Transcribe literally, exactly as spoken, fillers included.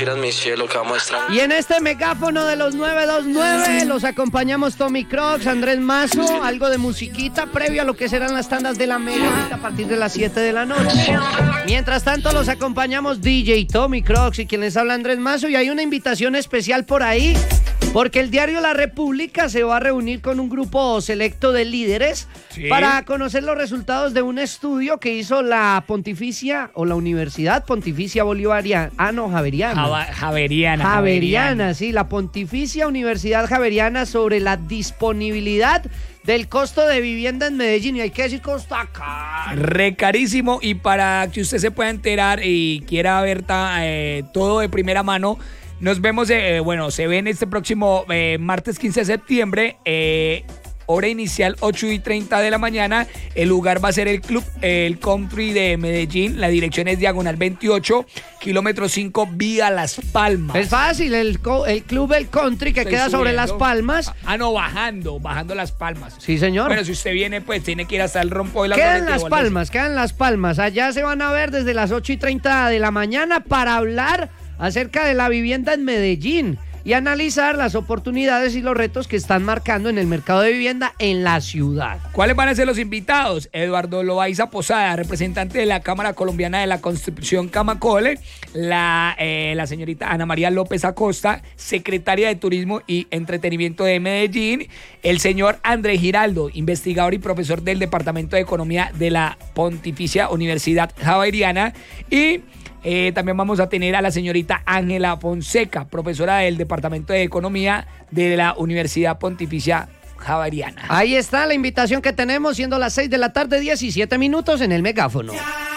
mentiras, mi cielo, que vamos a extrañar. Y en este megáfono de los nueve dos nueve los acompañamos Tommy Crocs, Andrés Mazo, algo de musiquita previo a lo que serán las tandas de la media a partir de las siete de la noche. Mientras tanto los acompañamos D J Tommy Crocs y quien les habla Andrés Mazo, y hay una invitación especial por ahí porque el diario La República se va a reunir con un grupo selecto de líderes ¿Sí? para conocer los resultados de un estudio que hizo la Pontificia o la Universidad Pontificia Bolivariana, ah no, Javeriana. Java, Javeriana, Javeriana. Javeriana, sí, la Pontificia Universidad Javeriana sobre la disponibilidad del costo de vivienda en Medellín, y hay que decir costa caro. Re carísimo, y para que usted se pueda enterar y quiera ver ta, eh, todo de primera mano, nos vemos, eh, bueno, se ven este próximo eh, martes quince de septiembre, eh, hora inicial ocho y treinta de la mañana. El lugar va a ser el Club El Country de Medellín. La dirección es diagonal veintiocho, kilómetro cinco, vía Las Palmas. Es fácil, el, el Club El Country que Estoy queda sobre subiendo. Las Palmas. Ah, no, bajando, bajando Las Palmas. Sí, señor. Bueno, si usted viene, pues tiene que ir hasta el Rompo de la Quedan Las Palmas, quedan Las Palmas. Allá se van a ver desde las ocho y treinta de la mañana para hablar acerca de la vivienda en Medellín y analizar las oportunidades y los retos que están marcando en el mercado de vivienda en la ciudad. ¿Cuáles van a ser los invitados? Eduardo Loaiza Posada, representante de la Cámara Colombiana de la Construcción Camacole, la, eh, la señorita Ana María López Acosta, secretaria de Turismo y Entretenimiento de Medellín, el señor Andrés Giraldo, investigador y profesor del Departamento de Economía de la Pontificia Universidad Javeriana, y Eh, también vamos a tener a la señorita Ángela Fonseca, profesora del Departamento de Economía de la Universidad Pontificia Javeriana. Ahí está la invitación que tenemos, siendo las seis de la tarde, diecisiete minutos en el megáfono.